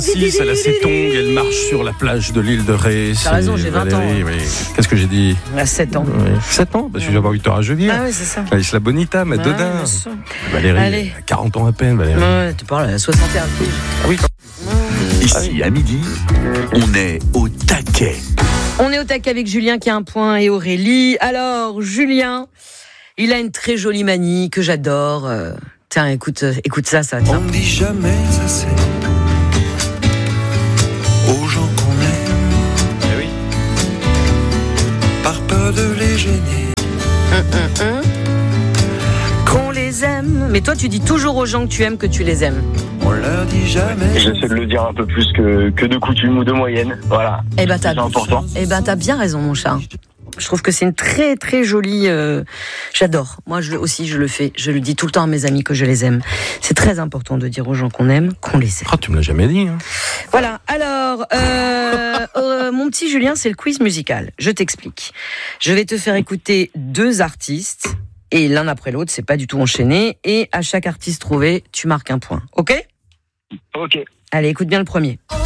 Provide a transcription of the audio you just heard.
6 à la Sétongue, elle marche sur la plage de l'île de Ré. T'as raison, j'ai 20 ans. Oui. Qu'est-ce que j'ai dit ? À 7 ans. Oui. 7 ans ? Parce que j'avais 8 heures à Julie. Ah oui, c'est ça. La Isla Bonita, ma Dodin. Valérie, Allez. 40 ans à peine, Valérie. Ouais, tu parles à 61 piges. Ah oui. Ici, à midi, on est au taquet. On est au taquet avec Julien qui a un point et Aurélie. Alors, Julien, il a une très jolie manie que j'adore. Tiens, écoute ça, tiens. On ne dit jamais assez aux gens qu'on aime. Eh oui. Par peur de les gêner. Qu'on les aime. Mais toi, tu dis toujours aux gens que tu aimes que tu les aimes. On leur dit jamais. J'essaie de le dire un peu plus que de coutume ou de moyenne. Voilà. Eh ben, C'est important. t'as bien raison, mon chat. Je trouve que c'est une très très jolie. J'adore. Moi, je le fais. Je le dis tout le temps à mes amis que je les aime. C'est très important de dire aux gens qu'on aime, qu'on les aime. Ah, tu me l'as jamais dit. Hein. Voilà. Alors, mon petit Julien, c'est le quiz musical. Je t'explique. Je vais te faire écouter 2 artistes et l'un après l'autre. C'est pas du tout enchaîné. Et à chaque artiste trouvé, tu marques un point. Ok ? Ok. Allez, écoute bien le premier.